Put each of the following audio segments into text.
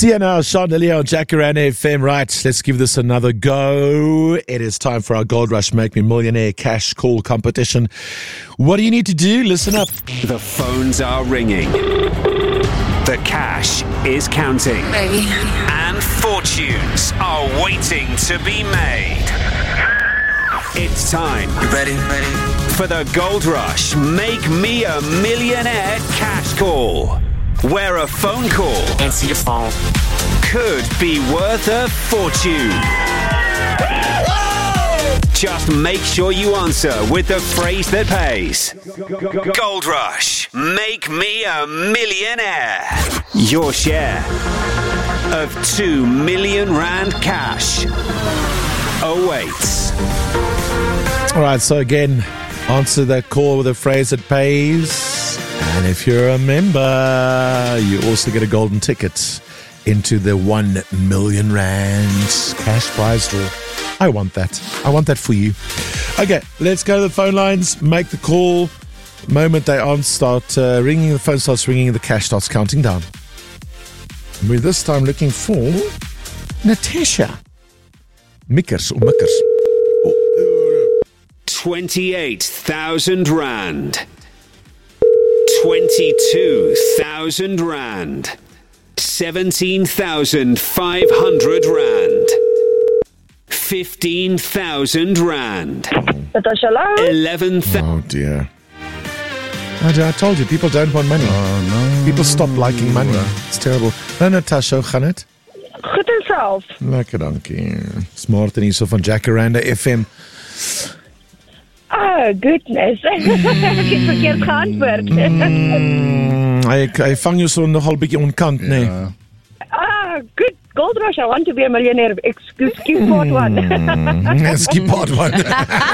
Sienna, Chandelier on Jacaranda FM. Right, let's give this another go. It is time for our Gold Rush Make Me Millionaire cash call competition. What do you need to do? Listen up. The phones are ringing. The cash is counting. Baby. And fortunes are waiting to be made. It's time. Ready? For the Gold Rush Make Me a Millionaire cash call. Where a phone call Answer your phone. could be worth a fortune. Just make sure you answer with the phrase that pays. Gold Rush, make me a millionaire. Your share of R2 million cash awaits. All right, so again, answer that call with a phrase that pays. And if you're a member, you also get a golden ticket into the R1 million cash prize draw. I want that. I want that for you. Okay, let's go to the phone lines. Make the call. The moment they start ringing, the phone starts ringing, the cash starts counting down. We're this time looking for Natasha. Mikkers. 28,000 rand. 22,000 rand. 17,500 rand. 15,000 rand. Natasha, hello? 11,000. Oh dear. I told you, people don't want money. Oh no. People stop liking money. It's terrible. Nou Natasha, hoe gaan het? Goed en self. Lekker, dankie. Smart en hier so van Jacaranda FM. Oh, goodness. Ek het verkeerd geantwoord. Hy vang jou so nogal 'n bietjie onkant, nee. Good. Gold Rush, I want to be a millionaire. Excuse part one. Skip part one.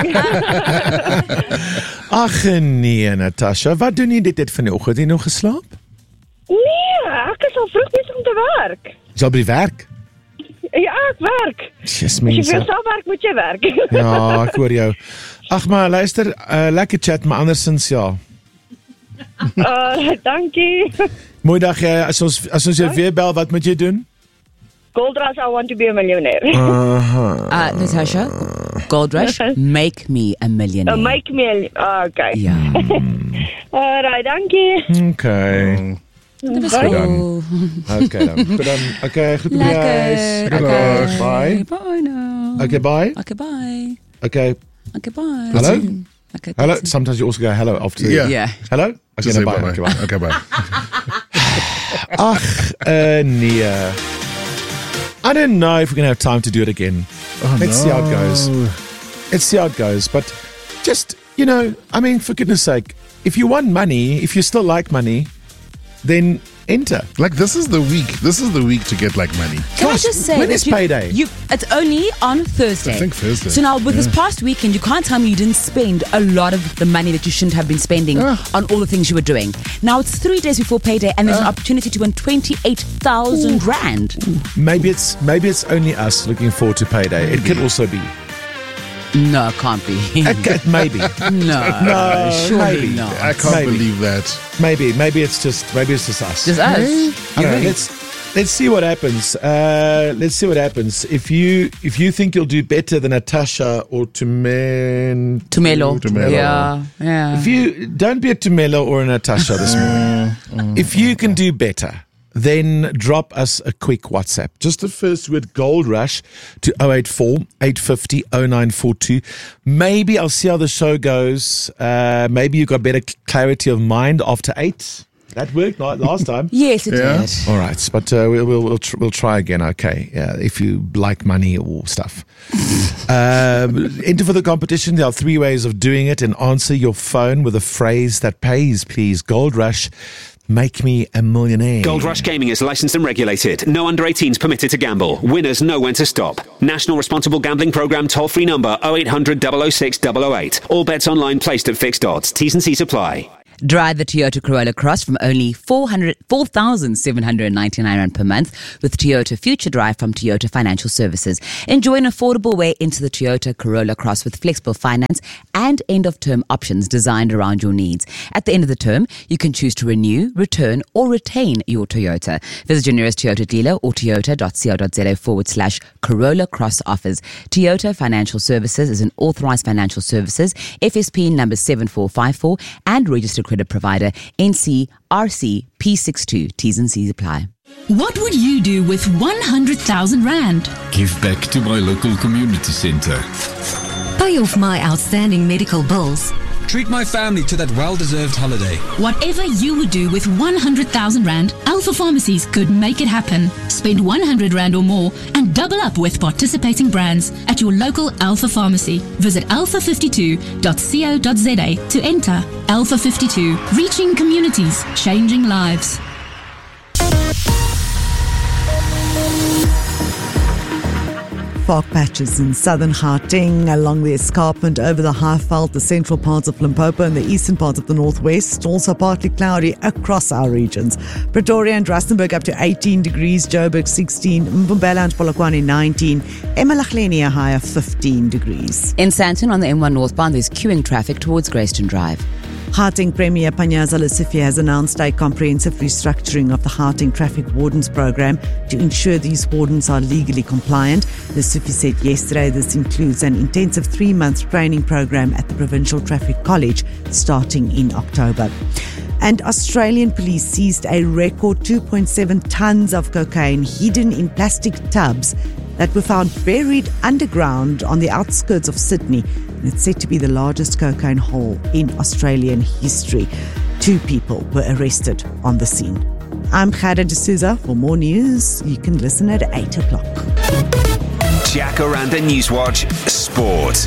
Ag nee, Natasha, wat doen jy dit vanoggend? Het jy nog geslaap? Nee, ek is al vroeg besig om te werk. Jy al by die werk? Ja, ek werk. Yes, As jy mense. vir jouself werk, moet jy werk. Ja, ek hoor jou. Ag maar luister, lekker chat, maar andersins ja. Dankie. Mooi dag jy. As ons jou weer bel, wat moet jy doen? Gold Rush, I want to be a millionaire. Natasha, Gold Rush, make me a millionaire. Make me a... okay. Ja. Alright, dankie. Okay. Dat was Bye. cool. Okay dan. Goed dan. Okay, goed op die huis. Lekker. Okay, bye. Bye now. Okay, bye. Okay, bye. Okay. Okay, bye. Hello? Okay, Hello. that's it. Sometimes you also go hello after. Yeah. Yeah. Hello? Okay, Just no, say bye. bye-bye. Okay, bye. Okay, bye. Ach, nee. I don't know if we're going to have time to do it again. Let's see how it goes. Let's see how it goes. But just, you know, I mean, for goodness sake, if you want money, if you still like money, then enter. Like, this is the week. This is the week to get, like, money. Can I Gosh, just say, when is that payday? It's only on Thursday. I think Thursday. So now, with this past weekend, you can't tell me you didn't spend a lot of the money that you shouldn't have been spending on all the things you were doing. Now it's 3 days before payday, and there's an opportunity to win 28,000 rand. Maybe it's only us looking forward to payday. It could also be. No, it can't be. Maybe. No, surely maybe. not. I can't Maybe. believe that. Maybe it's just us. Just us. I don't know, let's see what happens. Let's see what happens. If you think you'll do better than Natasha or Tumelo. Tumelo. Yeah. if you don't be a Tumelo or a Natasha this morning. If you can do better, then drop us a quick WhatsApp. Just the first word Gold Rush to 084 850 0942. Maybe I'll see how the show goes. Maybe you got better clarity of mind after 8. That worked last time. Yes, it Yeah. did. All right, but we'll try again. Okay, if you like money or stuff. Enter for the competition. There are 3 ways of doing it, and answer your phone with a phrase that pays. Please, Gold Rush, make me a millionaire. Gold Rush Gaming is licensed and regulated. No under 18s permitted to gamble. Winners know when to stop. National Responsible Gambling Programme toll-free number 0800 006 008. All bets online placed at fixed odds. T's and C's apply. Drive the Toyota Corolla Cross from only 4,799 Rand per month with Toyota Future Drive from Toyota Financial Services. Enjoy an affordable way into the Toyota Corolla Cross with flexible finance and end-of-term options designed around your needs. At the end of the term, you can choose to renew, return, or retain your Toyota. Visit your nearest Toyota dealer or toyota.co.za/Corolla Cross offers. Toyota Financial Services is an authorized financial services, FSP number 7454 and registered credit provider, NCRC P62. T's and C's apply. What would you do with 100,000 Rand? Give back to my local community centre. Pay off my outstanding medical bills. Treat my family to that well-deserved holiday. Whatever you would do with 100,000 Rand, Alpha Pharmacies could make it happen. Spend 100 Rand or more and double up with participating brands at your local Alpha Pharmacy. Visit alpha52.co.za to enter. Alpha 52, reaching communities, changing lives. Fog patches in southern Gauteng along the escarpment over the Highveld, the central parts of Limpopo and the eastern parts of the northwest. Also partly cloudy across our regions. Pretoria and Rustenburg up to 18 degrees, Joburg 16, Mpumalanga and Polokwane 19, eMalahleni a high of 15 degrees. In Sandton on the M1 northbound, there's queuing traffic towards Grayston Drive. Gauteng Premier Panyaza Lesufi has announced a comprehensive restructuring of the Gauteng Traffic Wardens program to ensure these wardens are legally compliant. Lesufi said yesterday this includes an intensive 3-month training program at the Provincial Traffic College starting in October. And Australian police seized a record 2.7 tons of cocaine hidden in plastic tubs that were found buried underground on the outskirts of Sydney. And it's said to be the largest cocaine haul in Australian history. 2 people were arrested on the scene. I'm Khada D'Souza. For more news, you can listen at 8 o'clock. Jacaranda Newswatch Sport.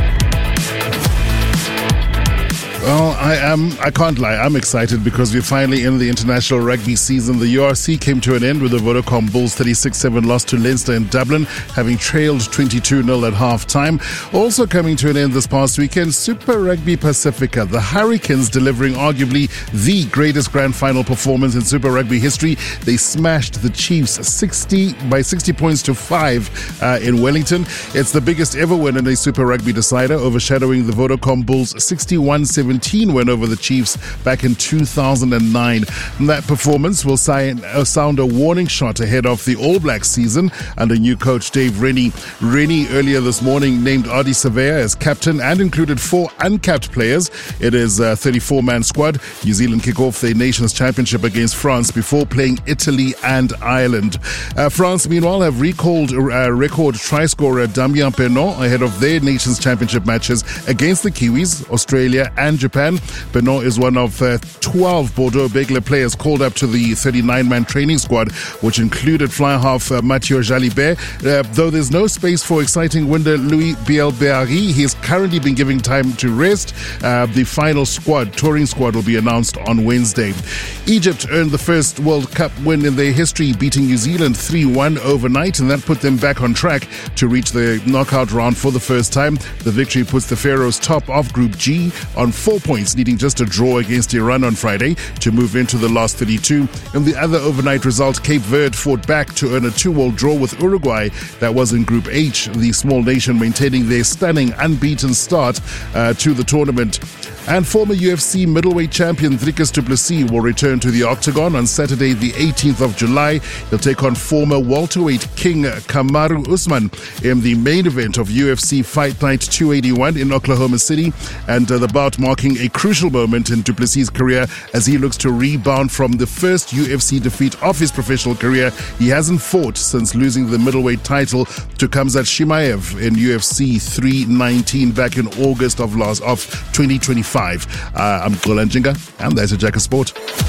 Well, I can't lie. I'm excited because we're finally in the international rugby season. The URC came to an end with the Vodacom Bulls 36-7 loss to Leinster in Dublin, having trailed 22-0 at half-time. Also coming to an end this past weekend, Super Rugby Pacifica. The Hurricanes delivering arguably the greatest grand final performance in Super Rugby history. They smashed the Chiefs 60 points to 5 in Wellington. It's the biggest ever win in a Super Rugby decider, overshadowing the Vodacom Bulls 61-17 win over the Chiefs back in 2009. And that performance will sound a warning shot ahead of the All Blacks season under new coach Dave Rennie. Rennie earlier this morning named Ardie Savea as captain and included 4 uncapped players. It is a 34-man squad. New Zealand kick off their Nations Championship against France before playing Italy and Ireland. France, meanwhile, have recalled record try scorer Damien Penaud ahead of their Nations Championship matches against the Kiwis, Australia and Japan. Penaud is one of 12 Bordeaux Begler players called up to the 39-man training squad, which included fly half Mathieu Jalibert. Though there's no space for exciting winger Louis Bielbarri, he has currently been given time to rest. The final touring squad will be announced on Wednesday. Egypt earned the first World Cup win in their history, beating New Zealand 3-1 overnight, and that put them back on track to reach the knockout round for the first time. The victory puts the Pharaohs top of Group G on 4 points, needing just a draw against Iran on Friday to move into the last 32. In the other overnight result, Cape Verde fought back to earn a 2-2 draw with Uruguay that was in Group H, the small nation maintaining their stunning unbeaten start to the tournament. And former UFC middleweight champion Dricus du Plessis will return to the octagon on Saturday, the 18th of July. He'll take on former welterweight king Kamaru Usman in the main event of UFC Fight Night 281 in Oklahoma City, and the bout marking a crucial moment in du Plessis' career as he looks to rebound from the first UFC defeat of his professional career. He hasn't fought since losing the middleweight title to Khamzat Chimaev in UFC 319 back in August of 2025. I'm Golan Jinga, and that's a Jack of Sport.